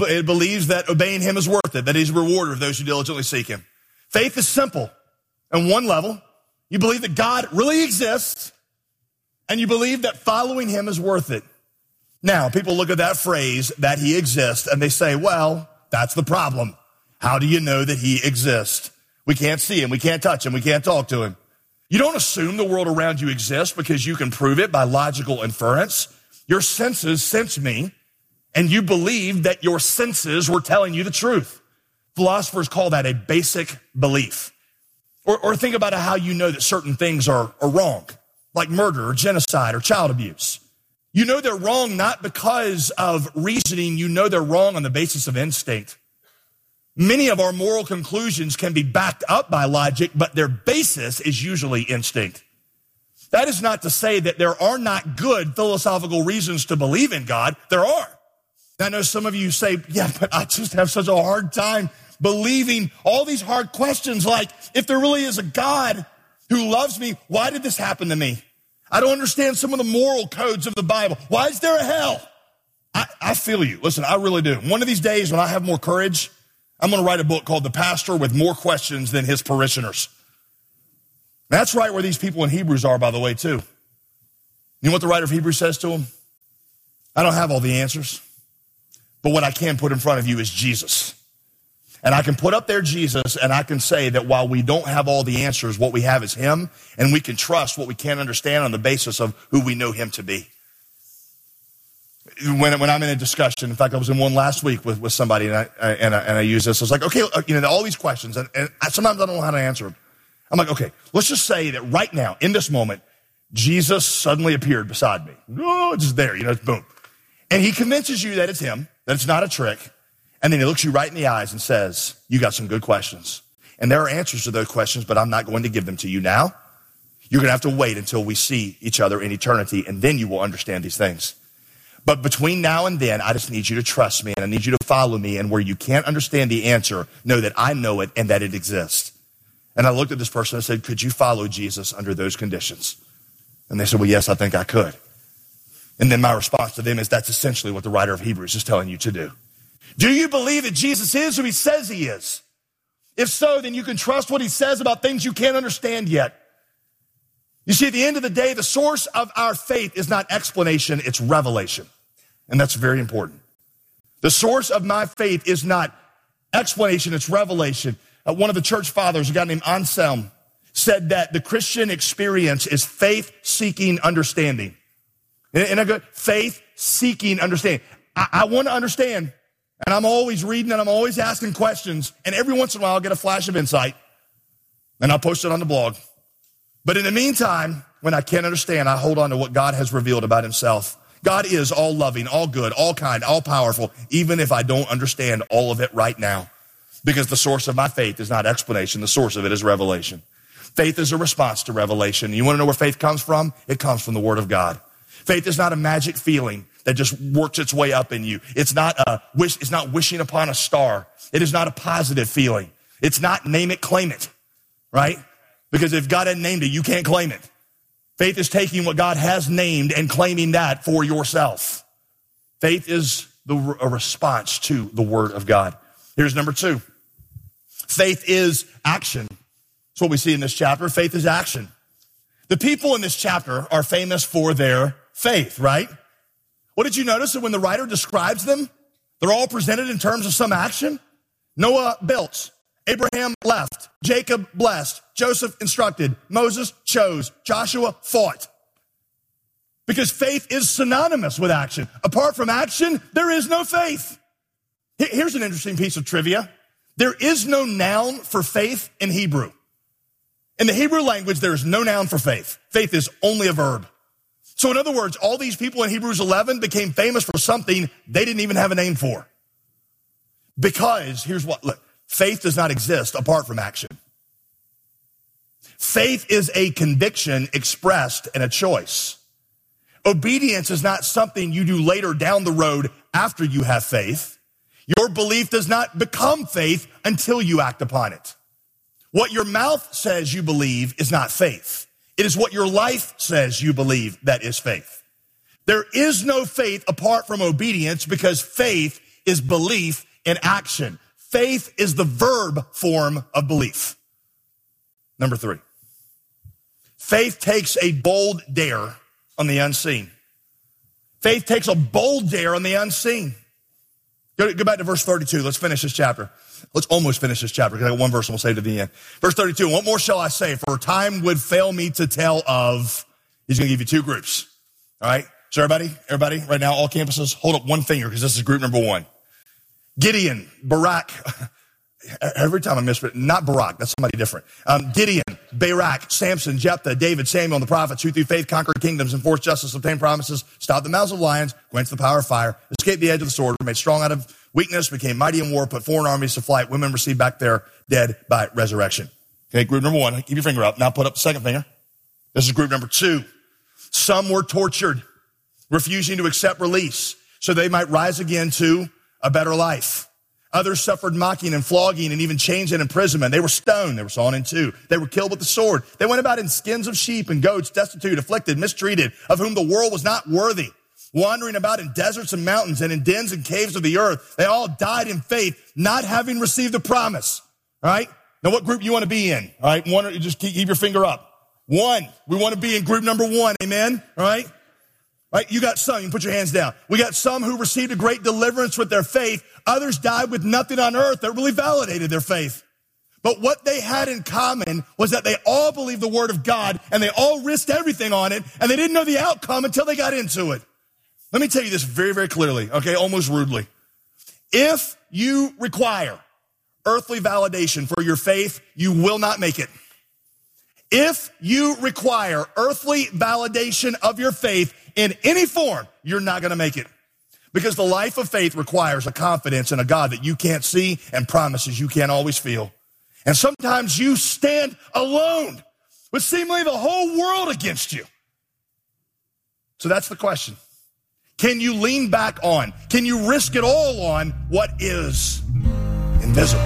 It believes that obeying him is worth it, that he's a rewarder of those who diligently seek him. Faith is simple. On one level, you believe that God really exists, and you believe that following him is worth it. Now, people look at that phrase, that he exists, and they say, well, that's the problem. How do you know that he exists? We can't see him, we can't touch him, we can't talk to him. You don't assume the world around you exists because you can prove it by logical inference. Your senses sense me, and you believe that your senses were telling you the truth. Philosophers call that a basic belief. Or think about how you know that certain things are wrong, like murder or genocide or child abuse. You know they're wrong not because of reasoning, you know they're wrong on the basis of instinct. Many of our moral conclusions can be backed up by logic, but their basis is usually instinct. That is not to say that there are not good philosophical reasons to believe in God. There are. I know some of you say, yeah, but I just have such a hard time believing all these hard questions like, if there really is a God who loves me, why did this happen to me? I don't understand some of the moral codes of the Bible. Why is there a hell? I feel you. Listen, I really do. One of these days when I have more courage, I'm going to write a book called The Pastor with More Questions Than His Parishioners. That's right where these people in Hebrews are, by the way, too. You know what the writer of Hebrews says to them? I don't have all the answers. But what I can put in front of you is Jesus. And I can put up there Jesus, and I can say that while we don't have all the answers, what we have is him, and we can trust what we can't understand on the basis of who we know him to be. When I'm in a discussion, in fact, I was in one last week with somebody, and I use this. I was like, okay, all these questions, and sometimes I don't know how to answer them. I'm like, okay, let's just say that right now, in this moment, Jesus suddenly appeared beside me. Oh, just there, it's boom. And he convinces you that it's him, that it's not a trick. And then he looks you right in the eyes and says, you got some good questions. And there are answers to those questions, but I'm not going to give them to you now. You're going to have to wait until we see each other in eternity, and then you will understand these things. But between now and then, I just need you to trust me, and I need you to follow me. And where you can't understand the answer, know that I know it and that it exists. And I looked at this person and said, could you follow Jesus under those conditions? And they said, well, yes, I think I could. And then my response to them is that's essentially what the writer of Hebrews is telling you to do. Do you believe that Jesus is who he says he is? If so, then you can trust what he says about things you can't understand yet. You see, at the end of the day, the source of our faith is not explanation, it's revelation. And that's very important. The source of my faith is not explanation, it's revelation. One of the church fathers, a guy named Anselm, said that the Christian experience is faith-seeking understanding. And I go, faith-seeking understanding. I want to understand, and I'm always reading and I'm always asking questions, and every once in a while I'll get a flash of insight, and I'll post it on the blog. But in the meantime, when I can't understand, I hold on to what God has revealed about himself. God is all loving, all good, all kind, all powerful, even if I don't understand all of it right now. Because the source of my faith is not explanation. The source of it is revelation. Faith is a response to revelation. You want to know where faith comes from? It comes from the Word of God. Faith is not a magic feeling that just works its way up in you. It's not wishing upon a star. It is not a positive feeling. It's not name it, claim it, right? Because if God hadn't named it, you can't claim it. Faith is taking what God has named and claiming that for yourself. Faith is a response to the Word of God. Here's number 2. Faith is action. That's what we see in this chapter. Faith is action. The people in this chapter are famous for their faith, right? What did you notice? That when the writer describes them, they're all presented in terms of some action. Noah built, Abraham left, Jacob blessed, Joseph instructed, Moses chose, Joshua fought. Because faith is synonymous with action. Apart from action, there is no faith. Here's an interesting piece of trivia. There is no noun for faith in Hebrew. In the Hebrew language, there is no noun for faith. Faith is only a verb. So in other words, all these people in Hebrews 11 became famous for something they didn't even have a name for. Because, here's what, look, faith does not exist apart from action. Faith is a conviction expressed in a choice. Obedience is not something you do later down the road after you have faith. Your belief does not become faith until you act upon it. What your mouth says you believe is not faith. It is what your life says you believe that is faith. There is no faith apart from obedience because faith is belief in action. Faith is the verb form of belief. Number 3, faith takes a bold dare on the unseen. Faith takes a bold dare on the unseen. Go back to verse 32. Let's finish this chapter. Let's almost finish this chapter because I got one verse and we'll say to the end. Verse 32, what more shall I say? For time would fail me to tell of. He's going to give you 2 groups. All right. So everybody, right now, all campuses, hold up one finger because this is group number 1. Gideon, Barak. Every time I miss it, not Barak, that's somebody different. Gideon, Barak, Samson, Jephthah, David, Samuel, and the prophets who through faith conquered kingdoms, enforced justice, obtained promises, stopped the mouths of lions, quenched the power of fire, escaped the edge of the sword, were made strong out of weakness, became mighty in war, put foreign armies to flight. Women received back their dead by resurrection. Okay, group number 1, keep your finger up. Now put up the second finger. This is group number 2. Some were tortured, refusing to accept release so they might rise again to a better life. Others suffered mocking and flogging and even chains and imprisonment. They were stoned. They were sawn in 2. They were killed with the sword. They went about in skins of sheep and goats, destitute, afflicted, mistreated, of whom the world was not worthy, wandering about in deserts and mountains and in dens and caves of the earth. They all died in faith, not having received the promise. All right. Now, what group you want to be in? All right. One, just keep your finger up. 1. We want to be in group number 1. Amen. All right. Right? You got some, you can put your hands down. We got some who received a great deliverance with their faith. Others died with nothing on earth that really validated their faith. But what they had in common was that they all believed the word of God and they all risked everything on it and they didn't know the outcome until they got into it. Let me tell you this very, very clearly, okay, almost rudely. If you require earthly validation for your faith, you will not make it. If you require earthly validation of your faith in any form, you're not going to make it. Because the life of faith requires a confidence in a God that you can't see and promises you can't always feel. And sometimes you stand alone with seemingly the whole world against you. So that's the question. Can you lean back on? Can you risk it all on what is invisible?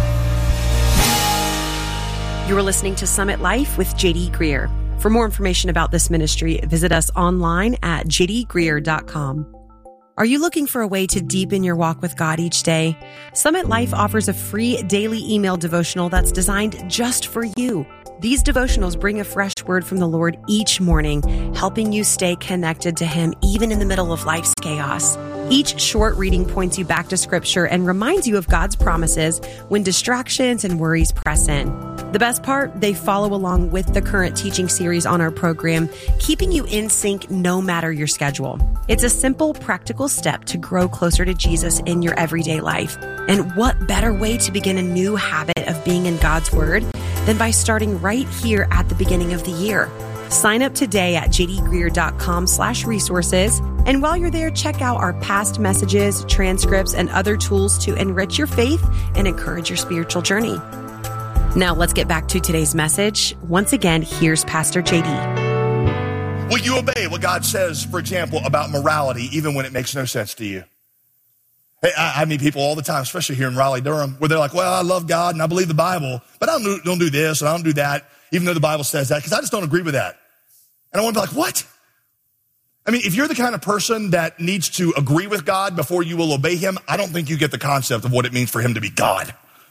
You are listening to Summit Life with J.D. Greear. For more information about this ministry, visit us online at jdgreear.com. Are you looking for a way to deepen your walk with God each day? Summit Life offers a free daily email devotional that's designed just for you. These devotionals bring a fresh word from the Lord each morning, helping you stay connected to Him even in the middle of life's chaos. Each short reading points you back to Scripture and reminds you of God's promises when distractions and worries press in. The best part, they follow along with the current teaching series on our program, keeping you in sync no matter your schedule. It's a simple, practical step to grow closer to Jesus in your everyday life. And what better way to begin a new habit of being in God's Word than by starting right here at the beginning of the year? Sign up today at jdgreear.com/resources. And while you're there, check out our past messages, transcripts, and other tools to enrich your faith and encourage your spiritual journey. Now let's get back to today's message. Once again, here's Pastor JD. Will you obey what God says, for example, about morality, even when it makes no sense to you? Hey, I meet people all the time, especially here in Raleigh-Durham, where they're like, well, I love God and I believe the Bible, but I don't do this and I don't do that, even though the Bible says that, because I just don't agree with that. And I want to be like, what? I mean, if you're the kind of person that needs to agree with God before you will obey Him, I don't think you get the concept of what it means for Him to be God.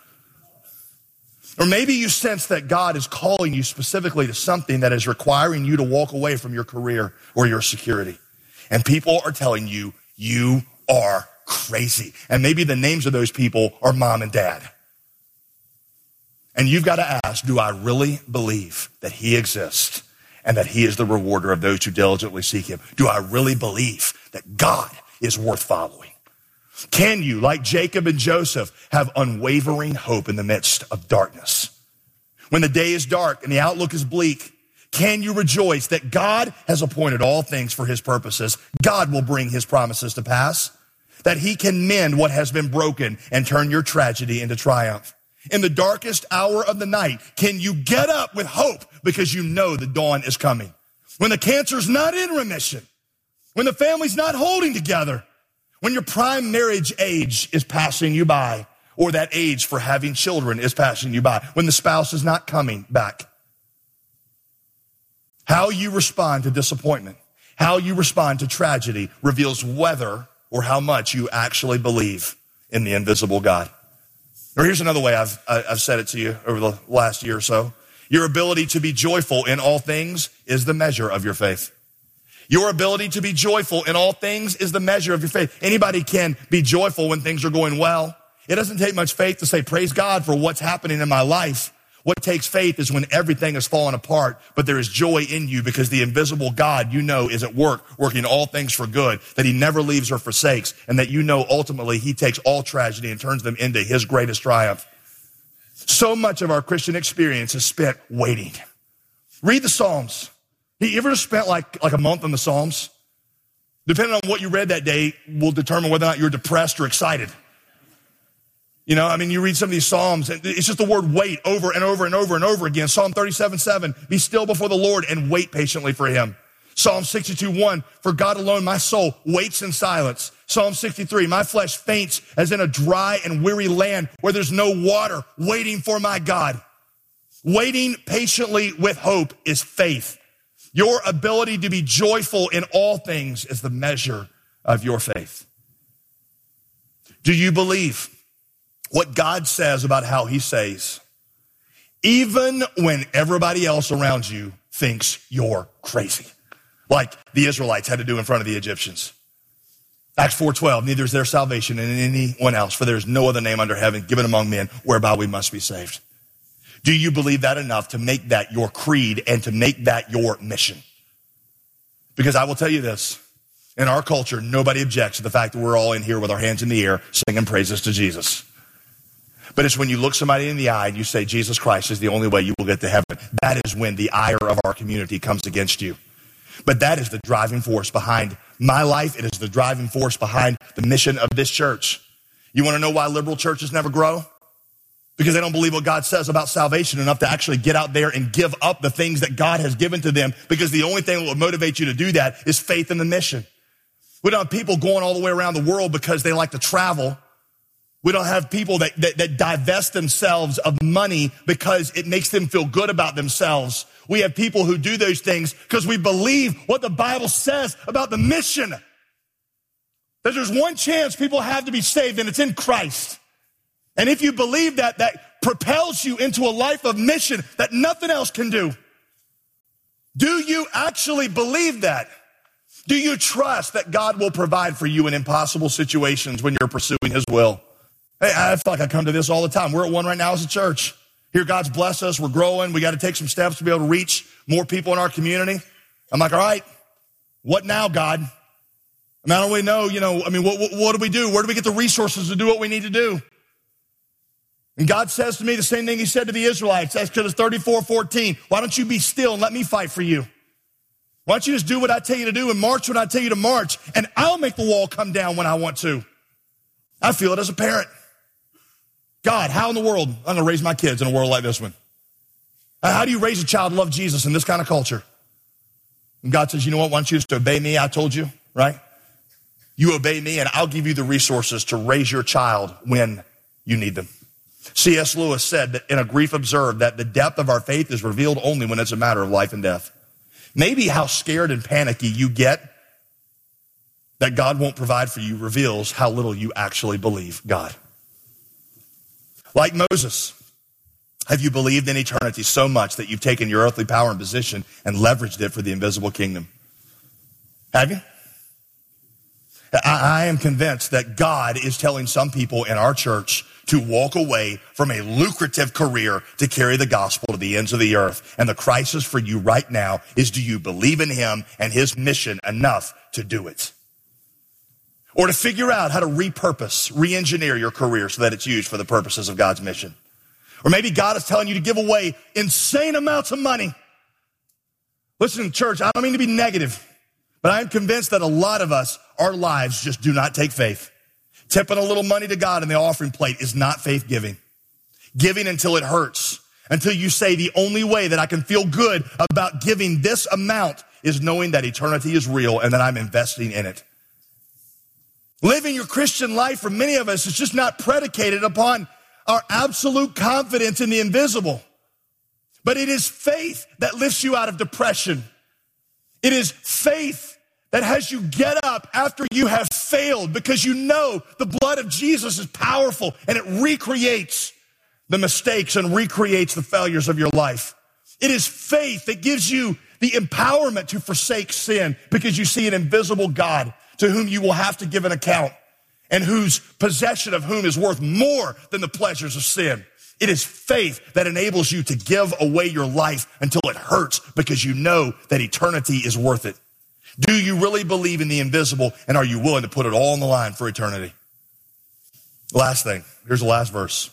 Or maybe you sense that God is calling you specifically to something that is requiring you to walk away from your career or your security. And people are telling you, you are crazy. And maybe the names of those people are mom and dad. And you've got to ask, do I really believe that He exists and that He is the rewarder of those who diligently seek Him? Do I really believe that God is worth following? Can you, like Jacob and Joseph, have unwavering hope in the midst of darkness? When the day is dark and the outlook is bleak, can you rejoice that God has appointed all things for His purposes? God will bring His promises to pass, that He can mend what has been broken and turn your tragedy into triumph. In the darkest hour of the night, can you get up with hope because you know the dawn is coming? When the cancer's not in remission, when the family's not holding together, when your prime marriage age is passing you by, or that age for having children is passing you by, when the spouse is not coming back. How you respond to disappointment, how you respond to tragedy reveals whether or how much you actually believe in the invisible God. Or here's another way I've said it to you over the last year or so. Your ability to be joyful in all things is the measure of your faith. Your ability to be joyful in all things is the measure of your faith. Anybody can be joyful when things are going well. It doesn't take much faith to say, praise God for what's happening in my life. What takes faith is when everything is falling apart, but there is joy in you because the invisible God you know is at work, working all things for good, that he never leaves or forsakes, and that you know ultimately he takes all tragedy and turns them into his greatest triumph. So much of our Christian experience is spent waiting. Read the Psalms. You ever spent like a month in the Psalms? Depending on what you read that day will determine whether or not you're depressed or excited. You know, I mean, you read some of these Psalms, and it's just the word wait over and over and over and over again. Psalm 37:7, be still before the Lord and wait patiently for him. Psalm 62:1, for God alone my soul waits in silence. Psalm 63, my flesh faints as in a dry and weary land where there's no water, waiting for my God. Waiting patiently with hope is faith. Your ability to be joyful in all things is the measure of your faith. Do you believe what God says about how he saves, even when everybody else around you thinks you're crazy, like the Israelites had to do in front of the Egyptians? Acts 4:12, neither is there salvation in anyone else, for there is no other name under heaven given among men whereby we must be saved. Do you believe that enough to make that your creed and to make that your mission? Because I will tell you this, in our culture, nobody objects to the fact that we're all in here with our hands in the air singing praises to Jesus. But it's when you look somebody in the eye and you say, Jesus Christ is the only way you will get to heaven. That is when the ire of our community comes against you. But that is the driving force behind my life. It is the driving force behind the mission of this church. You want to know why liberal churches never grow? Because they don't believe what God says about salvation enough to actually get out there and give up the things that God has given to them, because the only thing that will motivate you to do that is faith in the mission. We don't have people going all the way around the world because they like to travel. We don't have people that divest themselves of money because it makes them feel good about themselves. We have people who do those things because we believe what the Bible says about the mission. That there's one chance people have to be saved, and it's in Christ. And if you believe that, that propels you into a life of mission that nothing else can do. Do you actually believe that? Do you trust that God will provide for you in impossible situations when you're pursuing his will? Hey, I feel like I come to this all the time. We're at one right now as a church. Here, God's blessed us. We're growing. We got to take some steps to be able to reach more people in our community. I'm like, all right, what now, God? I mean, I don't really know, what do we do? Where do we get the resources to do what we need to do? And God says to me the same thing he said to the Israelites, Exodus 34:14. Why don't you be still and let me fight for you? Why don't you just do what I tell you to do and march when I tell you to march, and I'll make the wall come down when I want to. I feel it as a parent. God, how in the world I'm going to raise my kids in a world like this one? How do you raise a child to love Jesus in this kind of culture? And God says, you know what? Why don't you just obey me? I told you, right? You obey me and I'll give you the resources to raise your child when you need them. C.S. Lewis said that in A Grief Observed that the depth of our faith is revealed only when it's a matter of life and death. Maybe how scared and panicky you get that God won't provide for you reveals how little you actually believe God. Like Moses, have you believed in eternity so much that you've taken your earthly power and position and leveraged it for the invisible kingdom? Have you? I am convinced that God is telling some people in our church to walk away from a lucrative career to carry the gospel to the ends of the earth. And the crisis for you right now is, do you believe in him and his mission enough to do it? Or to figure out how to repurpose, re-engineer your career so that it's used for the purposes of God's mission. Or maybe God is telling you to give away insane amounts of money. Listen, church, I don't mean to be negative, but I'm convinced that a lot of us, our lives just do not take faith. Tipping a little money to God in the offering plate is not faith giving. Giving until it hurts, until you say the only way that I can feel good about giving this amount is knowing that eternity is real and that I'm investing in it. Living your Christian life for many of us is just not predicated upon our absolute confidence in the invisible. But it is faith that lifts you out of depression. It is faith that has you get up after you have failed because you know the blood of Jesus is powerful and it recreates the mistakes and recreates the failures of your life. It is faith that gives you the empowerment to forsake sin because you see an invisible God to whom you will have to give an account and whose possession of whom is worth more than the pleasures of sin. It is faith that enables you to give away your life until it hurts because you know that eternity is worth it. Do you really believe in the invisible, and are you willing to put it all on the line for eternity? Last thing. Here's the last verse.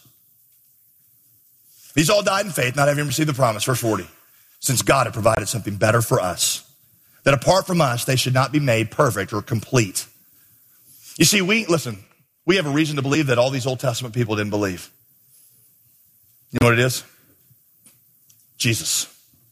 These all died in faith, not having received the promise. Verse 40. Since God had provided something better for us, that apart from us, they should not be made perfect or complete. You see, we have a reason to believe that all these Old Testament people didn't believe. You know what it is? Jesus.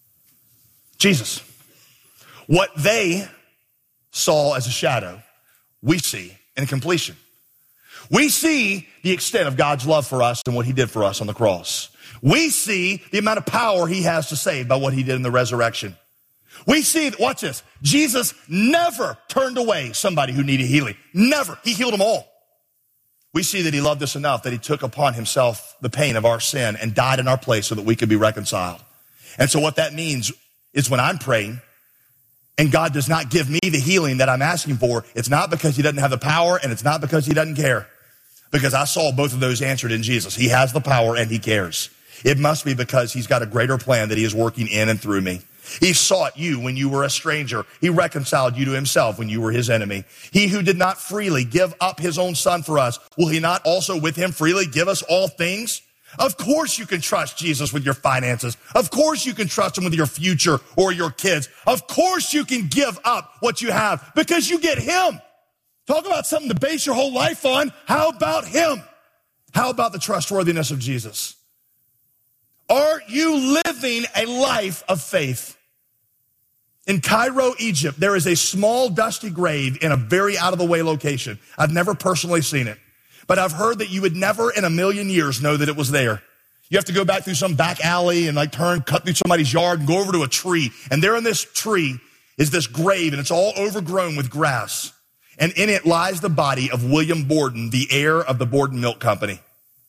Jesus. What they saw as a shadow, we see in completion. We see the extent of God's love for us and what he did for us on the cross. We see the amount of power he has to save by what he did in the resurrection. We see, watch this, Jesus never turned away somebody who needed healing. Never. He healed them all. We see that he loved us enough that he took upon himself the pain of our sin and died in our place so that we could be reconciled. And so what that means is when I'm praying and God does not give me the healing that I'm asking for, it's not because he doesn't have the power and it's not because he doesn't care. Because I saw both of those answered in Jesus. He has the power and he cares. It must be because he's got a greater plan that he is working in and through me. He sought you when you were a stranger. He reconciled you to himself when you were his enemy. He who did not freely give up his own son for us, will he not also with him freely give us all things? Of course you can trust Jesus with your finances. Of course you can trust him with your future or your kids. Of course you can give up what you have because you get him. Talk about something to base your whole life on. How about him? How about the trustworthiness of Jesus? Are you living a life of faith? In Cairo, Egypt, there is a small dusty grave in a very out-of-the-way location. I've never personally seen it, but I've heard that you would never in a million years know that it was there. You have to go back through some back alley and cut through somebody's yard and go over to a tree. And there in this tree is this grave, and it's all overgrown with grass. And in it lies the body of William Borden, the heir of the Borden Milk Company.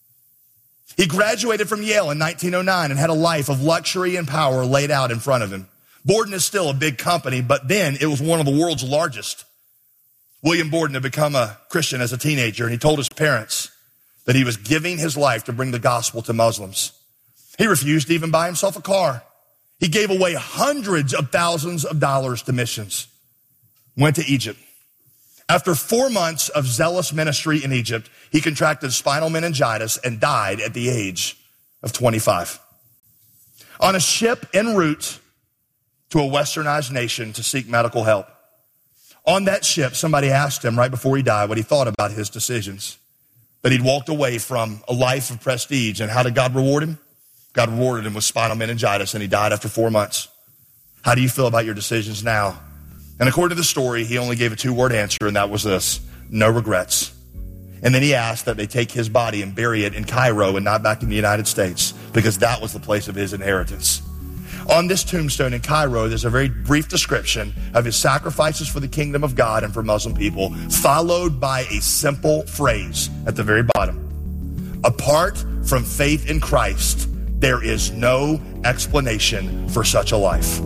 He graduated from Yale in 1909 and had a life of luxury and power laid out in front of him. Borden is still a big company, but then it was one of the world's largest. William Borden had become a Christian as a teenager, and he told his parents that he was giving his life to bring the gospel to Muslims. He refused to even buy himself a car. He gave away hundreds of thousands of dollars to missions. Went to Egypt. After 4 months of zealous ministry in Egypt, he contracted spinal meningitis and died at the age of 25. On a ship en route to a westernized nation to seek medical help. On that ship, somebody asked him right before he died what he thought about his decisions. That he'd walked away from a life of prestige. And how did God reward him? God rewarded him with spinal meningitis, and he died after 4 months. How do you feel about your decisions now? And according to the story, he only gave a 2-word answer, and that was this: no regrets. And then he asked that they take his body and bury it in Cairo and not back in the United States, because that was the place of his inheritance. On this tombstone in Cairo, there's a very brief description of his sacrifices for the kingdom of God and for Muslim people, followed by a simple phrase at the very bottom. Apart from faith in Christ, there is no explanation for such a life.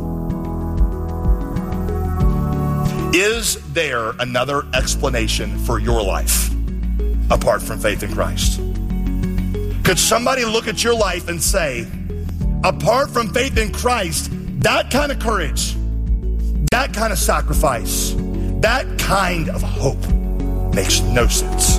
Is there another explanation for your life apart from faith in Christ? Could somebody look at your life and say, apart from faith in Christ, that kind of courage, that kind of sacrifice, that kind of hope makes no sense?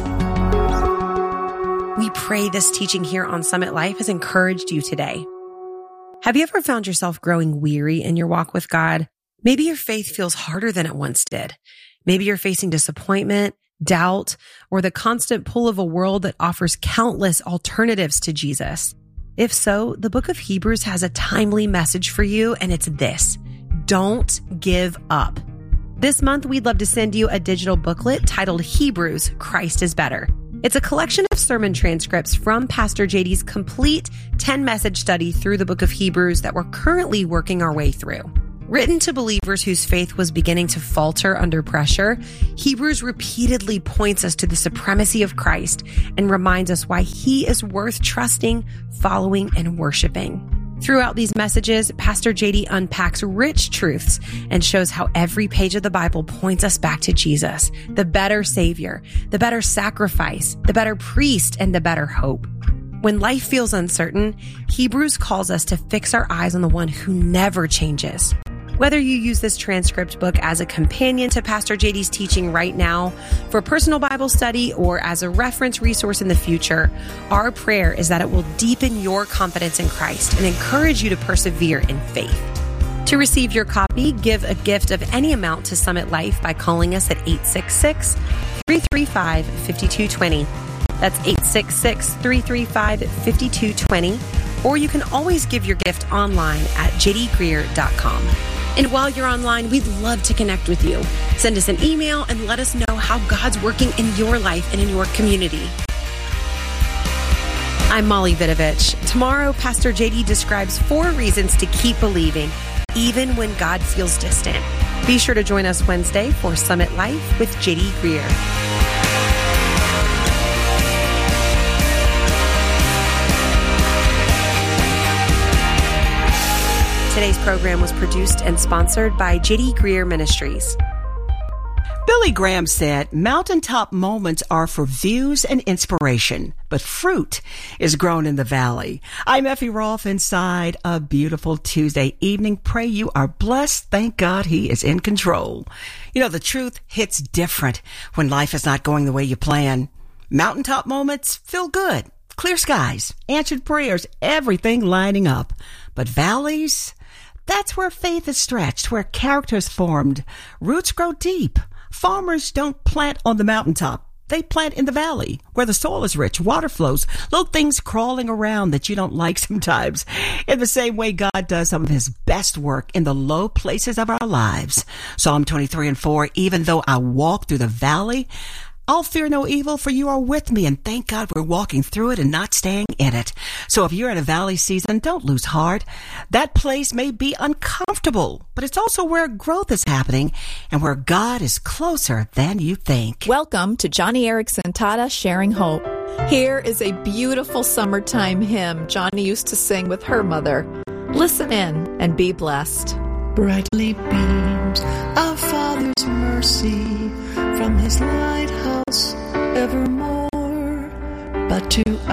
We pray this teaching here on Summit Life has encouraged you today. Have you ever found yourself growing weary in your walk with God? Maybe your faith feels harder than it once did. Maybe you're facing disappointment, doubt, or the constant pull of a world that offers countless alternatives to Jesus. If so, the book of Hebrews has a timely message for you, and it's this: don't give up. This month, we'd love to send you a digital booklet titled Hebrews, Christ is Better. It's a collection of sermon transcripts from Pastor JD's complete 10-message study through the book of Hebrews that we're currently working our way through. Written to believers whose faith was beginning to falter under pressure, Hebrews repeatedly points us to the supremacy of Christ and reminds us why he is worth trusting, following, and worshiping. Throughout these messages, Pastor JD unpacks rich truths and shows how every page of the Bible points us back to Jesus, the better Savior, the better sacrifice, the better priest, and the better hope. When life feels uncertain, Hebrews calls us to fix our eyes on the one who never changes. Whether you use this transcript book as a companion to Pastor JD's teaching right now, for personal Bible study, or as a reference resource in the future, our prayer is that it will deepen your confidence in Christ and encourage you to persevere in faith. To receive your copy, give a gift of any amount to Summit Life by calling us at 866-335-5220. That's 866-335-5220. Or you can always give your gift online at jdgreer.com. And while you're online, we'd love to connect with you. Send us an email and let us know how God's working in your life and in your community. I'm Molly Vidovich. Tomorrow, Pastor JD describes 4 reasons to keep believing, even when God feels distant. Be sure to join us Wednesday for Summit Life with JD Greer. Today's program was produced and sponsored by JD Greer Ministries. Billy Graham said, "Mountaintop moments are for views and inspiration, but fruit is grown in the valley." I'm Effie Rolfe inside a beautiful Tuesday evening. Pray you are blessed. Thank God he is in control. You know, the truth hits different when life is not going the way you plan. Mountaintop moments feel good. Clear skies, answered prayers, everything lining up. But valleys, that's where faith is stretched, where character is formed. Roots grow deep. Farmers don't plant on the mountaintop. They plant in the valley, where the soil is rich, water flows, little things crawling around that you don't like sometimes. In the same way, God does some of his best work in the low places of our lives. Psalm 23:4, even though I walk through the valley, I'll fear no evil, for you are with me. And thank God we're walking through it and not staying in it. So if you're in a valley season, don't lose heart. That place may be uncomfortable, but it's also where growth is happening and where God is closer than you think. Welcome to Johnny Erickson Tata Sharing Hope. Here is a beautiful summertime hymn Johnny used to sing with her mother. Listen in and be blessed. Brightly beams our Father's mercy from his lighthouse evermore, but to